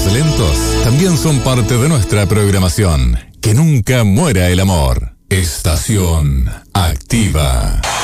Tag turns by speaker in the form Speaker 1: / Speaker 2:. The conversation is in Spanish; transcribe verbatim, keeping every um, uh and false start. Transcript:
Speaker 1: pasos lentos también son parte de nuestra programación. Que nunca muera el amor. Estación Activa.